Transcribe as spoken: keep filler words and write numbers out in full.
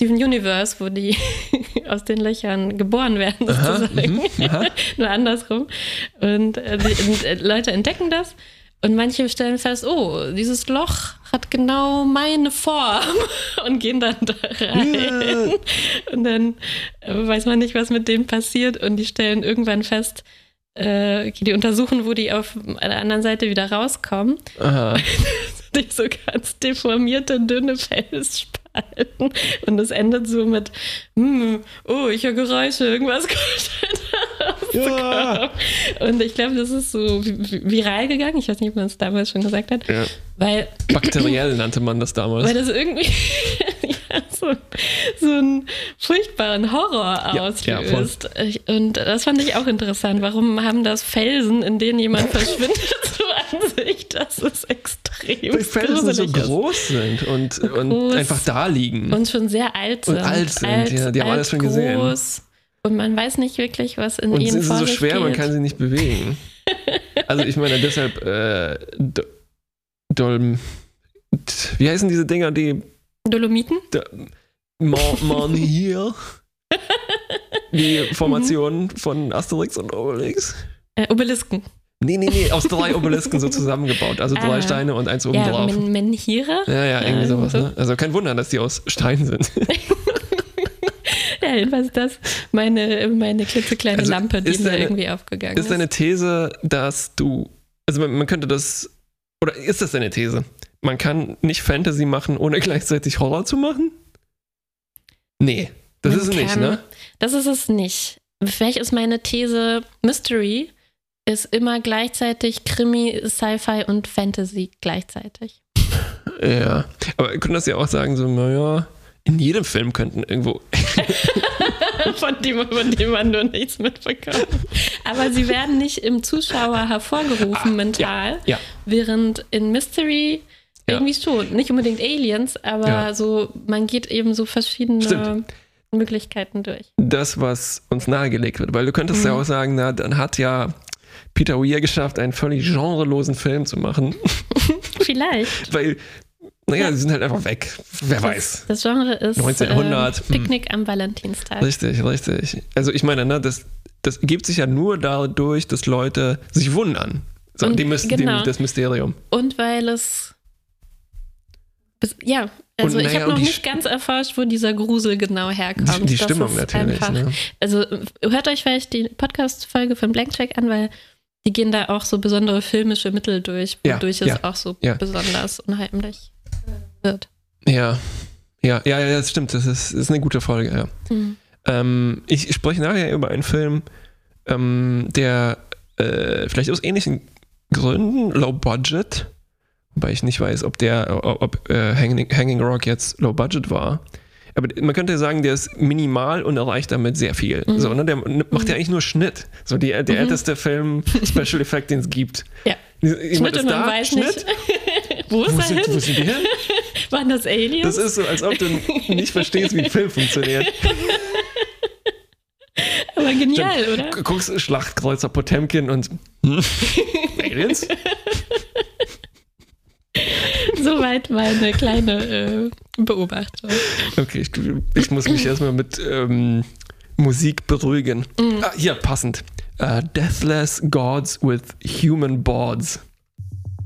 Steven Universe, wo die aus den Löchern geboren werden, sozusagen. Aha, aha. Nur andersrum. Und äh, die, und, äh, Leute entdecken das und manche stellen fest, oh, dieses Loch hat genau meine Form und gehen dann da rein. Yeah. Und dann äh, weiß man nicht, was mit denen passiert und die stellen irgendwann fest, äh, okay, die untersuchen, wo die auf der anderen Seite wieder rauskommen. Aha. Die so ganz deformierte, dünne Felsspalten. Und es endet so mit, hm, oh, ich höre Geräusche, irgendwas kommt ja. Und ich glaube, das ist so viral gegangen. Ich weiß nicht, ob man es damals schon gesagt hat. Ja. Weil, bakteriell nannte man das damals. Weil das irgendwie ja, so, so einen furchtbaren Horror ja, auslöst. Ja, und das fand ich auch interessant. Warum haben das Felsen, in denen jemand verschwindet, so an sich? Das ist extrem Weil Felsen so groß sind und, so und groß einfach da liegen. Und schon sehr alt sind. Und alt sind, alt, ja. Die haben alt, alles schon gesehen. Groß. Und man weiß nicht wirklich, was in und ihnen vor sich geht. Und sie sind so schwer, geht. Man kann sie nicht bewegen. Also ich meine, deshalb äh, Do- Dolm... Wie heißen diese Dinger, die... Dolomiten? Da, man, man hier. Die Formationen von Asterix und Obelix. Äh, Obelisken. Nee, nee, nee, aus drei Obelisken so zusammengebaut. Also drei ah. Steine und eins oben ja, drauf. Men- Menhire? Ja, ja, irgendwie sowas. Ne? Also kein Wunder, dass die aus Stein sind. Ja, jedenfalls das meine, meine klitzekleine also Lampe, die mir irgendwie aufgegangen ist. Ist deine These, dass du, also man, man könnte das, oder ist das deine These? Man kann nicht Fantasy machen, ohne gleichzeitig Horror zu machen? Nee, das man ist es kann, nicht, ne? Das ist es nicht. Vielleicht ist meine These, Mystery ist immer gleichzeitig Krimi, Sci-Fi und Fantasy gleichzeitig. Ja, aber wir können das ja auch sagen, so, naja, in jedem Film könnten irgendwo... von, dem, von dem man nur nichts mitbekommt. Aber sie werden nicht im Zuschauer hervorgerufen ah, mental, ja, ja. während in Mystery irgendwie ja. schon. Nicht unbedingt Aliens, aber ja. so man geht eben so verschiedene Stimmt. Möglichkeiten durch. Das, was uns nahegelegt wird. Weil du könntest mhm. ja auch sagen, na, dann hat ja Peter Weir geschafft, einen völlig genrelosen Film zu machen. Vielleicht. Weil Naja, ja. sie sind halt einfach weg. Wer das, weiß. Das Genre ist neunzehnhundert. Äh, Picknick hm. am Valentinstag. Richtig, richtig. Also ich meine, ne, das, das ergibt sich ja nur dadurch, dass Leute sich wundern. So, und, dem, genau. dem, das Mysterium. Und weil es... Ja, also und, ich habe noch nicht St- ganz erforscht, wo dieser Grusel genau herkommt. Die, die Stimmung natürlich. Einfach, ne? Also hört euch vielleicht die Podcast-Folge von Blank Check an, weil die gehen da auch so besondere filmische Mittel durch, wodurch ja, es ja, auch so ja. besonders unheimlich wird. Ja, ja, ja, ja, das stimmt. Das ist, das ist eine gute Folge, ja. Mhm. Ähm, ich spreche nachher über einen Film, ähm, der äh, vielleicht aus ähnlichen Gründen, Low Budget, wobei ich nicht weiß, ob der, ob äh, Hanging, Hanging Rock jetzt Low Budget war. Aber man könnte sagen, der ist minimal und erreicht damit sehr viel. Mhm. So, ne? Der macht mhm. ja eigentlich nur Schnitt. So die, der mhm. älteste Film, Special Effect, den es gibt. Ja. Ich Schnitt und man weiß Schnitt? nicht. Wo ist wo er sind, hin? Wo sind die hin? Waren das Aliens? Das ist so, als ob du nicht verstehst, wie ein Film funktioniert. Aber genial, Dann oder? Guckst Schlachtkreuzer Potemkin und hm? Aliens? Soweit meine kleine äh, Beobachtung. Okay, ich, ich muss mich erstmal mit ähm, Musik beruhigen. Mm. Ah, hier, passend. Uh, Deathless Gods with Human Boards.